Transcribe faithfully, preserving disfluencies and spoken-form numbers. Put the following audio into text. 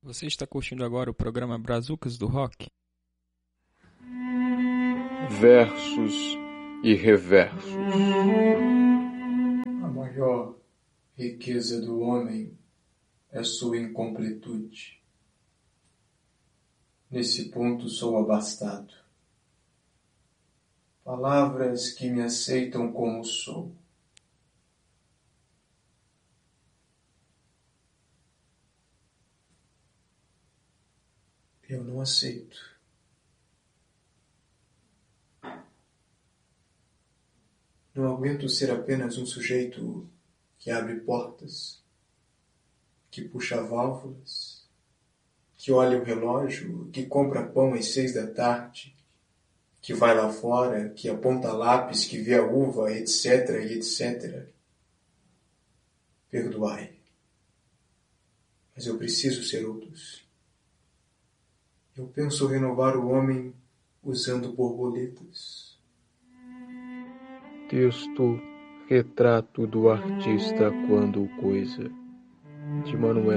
Você está curtindo agora o programa Brazucas do Rock? Versos e reversos. A maior riqueza do homem é sua incompletude. Nesse ponto sou abastado. Palavras que me aceitam como sou. Eu não aceito. Não aguento ser apenas um sujeito que abre portas, que puxa válvulas, que olha o relógio, que compra pão às seis da tarde, que vai lá fora, que aponta lápis, que vê a uva, etc, e etcétera. Perdoai. Mas eu preciso ser outros. Eu penso renovar o homem usando borboletas. Texto Retrato do Artista Quando Coisa, de Manuel